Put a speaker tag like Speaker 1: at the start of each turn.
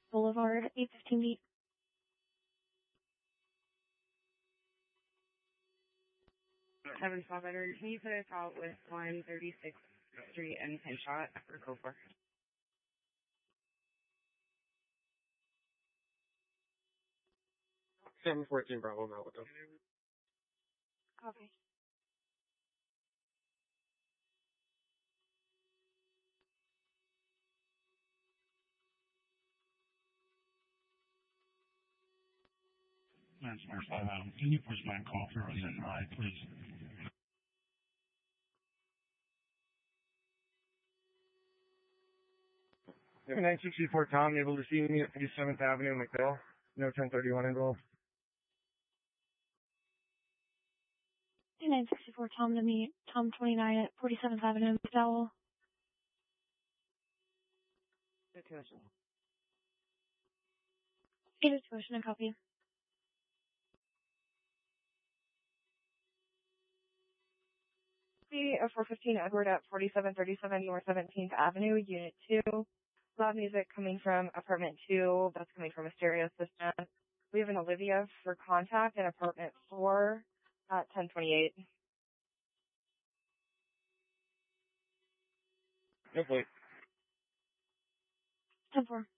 Speaker 1: Boulevard, 815 feet.
Speaker 2: Kevin Spellbetter, can you put us out with 136th Street and Pinshot for code 4?
Speaker 3: 714 Bravo Malibu.
Speaker 1: Copy.
Speaker 4: That's Mark 5 Adam. Can you push my call for Resident Ride, please?
Speaker 3: 964 Tom, able to see me at 57th Avenue, McMill. No 1031 involved.
Speaker 1: 964 Tom to meet Tom 29 at 47th Avenue, McDowell.
Speaker 2: Situation.
Speaker 1: Either tuition and copy.
Speaker 2: See a 415 Edward at 4737 North 17th Avenue, Unit 2. Loud music coming from apartment 2. That's coming from a stereo system. We have an Olivia for contact in apartment 4 at 1028.
Speaker 3: No plate.
Speaker 1: 10-4.